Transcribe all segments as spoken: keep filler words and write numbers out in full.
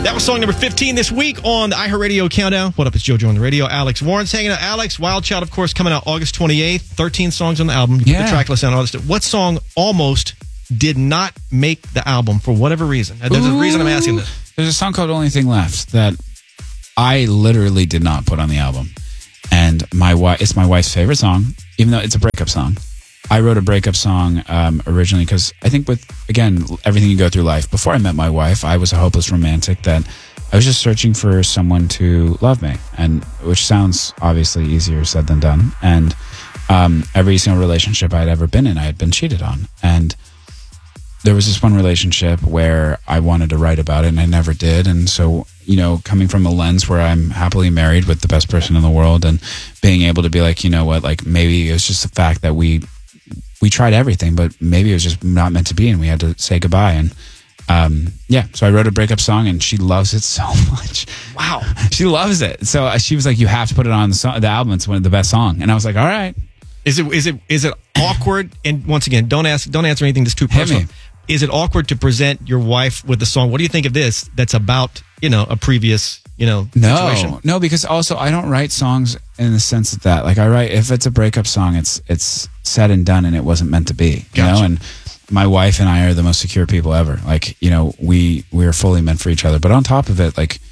That was song number fifteen this week on the iHeartRadio Countdown. What up, it's JoJo on the radio. Alex Warren's hanging out. Alex, Wild Child, of course, coming out August twenty-eighth. thirteen songs on the album. You put Yeah. the track list down and all this stuff. What song almost did not make the album for whatever reason? There's a reason I'm asking this. There's a song called Only Thing Left that I literally did not put on the album. And my wife, it's my wife's favorite song, even though it's a breakup song. I wrote a breakup song um, originally because I think with, again, everything you go through life, before I met my wife, I was a hopeless romantic that I was just searching for someone to love me, and which sounds obviously easier said than done. And um, every single relationship I'd ever been in, I had been cheated on. And there was this one relationship where I wanted to write about it and I never did. And so, you know, coming from a lens where I'm happily married with the best person in the world and being able to be like, you know what, like maybe it was just the fact that we, we tried everything, but maybe it was just not meant to be and we had to say goodbye. And um, yeah, so I wrote a breakup song and she loves it so much. Wow. She loves it. So she was like, you have to put it on the, song, the album. It's one of the best song. And I was like, all right. Is it is it is it awkward? And once again, don't ask, don't answer anything that's too Hit personal. me. Is it awkward to present your wife with the song? What do you think of this? That's about, you know, a previous, you know, No, situation. no, because also I don't write songs in the sense of that. Like I write, if it's a breakup song, it's it's said and done, and it wasn't meant to be. You Gotcha. know, and my wife and I are the most secure people ever. Like, you know, we we are fully meant for each other. But on top of it, like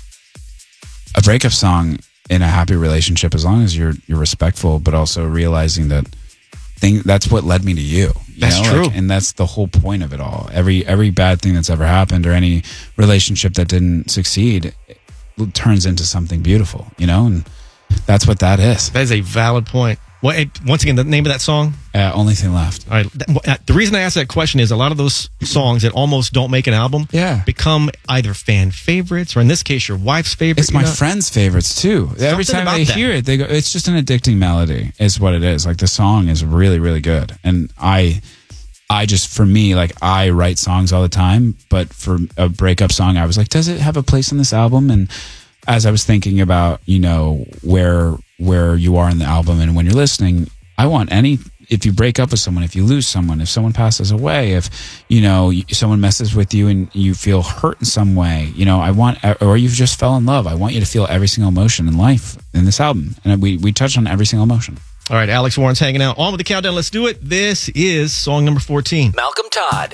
a breakup song in a happy relationship, as long as you're you're respectful, but also realizing that thing that's what led me to you. you That's know? true. Like, and that's the whole point of it all. Every every bad thing that's ever happened or any relationship that didn't succeed it turns into something beautiful, you know? And that's what that is. That is a valid point. What, it- once again, the name of that song? Uh, only thing left. All right. th- uh, The reason I asked that question is a lot of those songs that almost don't make an album Yeah. become either fan favorites or, in this case, your wife's favorite. It's my you know? friends' favorites too. Every Something time about they that. hear it, they go, it's just an addicting melody is what it is. Like the song is really, really good. And I, I just, for me, like I write songs all the time, but for a breakup song, I was like, does it have a place in this album? And as I was thinking about, you know, where, where you are in the album and when you're listening, I want any, if you break up with someone, if you lose someone, if someone passes away, if, you know, you- someone messes with you and you feel hurt in some way, you know, I want, or you just fell in love. I want you to feel every single emotion in life in this album. And we, we touched on every single emotion. All right, Alex Warren's hanging out. On with the countdown. Let's do it. This is song number fourteen. Malcolm Todd